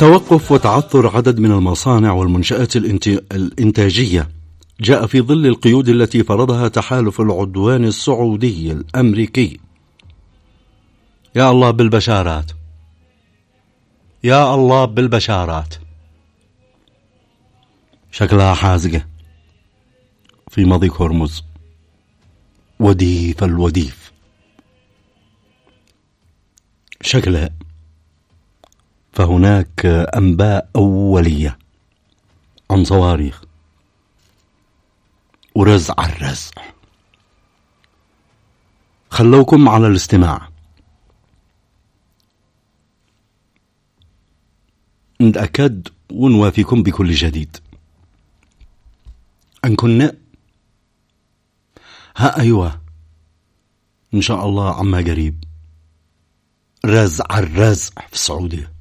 توقف وتعثر عدد من المصانع والمنشآت الإنتاجية جاء في ظل القيود التي فرضها تحالف العدوان السعودي الأمريكي. يا الله بالبشارات، يا الله بالبشارات. شكلها حازقة في مضيق هرمز، وديف الوديف شكلها. فهناك أنباء أولية عن صواريخ ورزع الرزع. خلوكم على الاستماع. نتأكد ونوافيكم بكل جديد. أن كنا أيوة إن شاء الله عما قريب رزع الرزع في السعودية.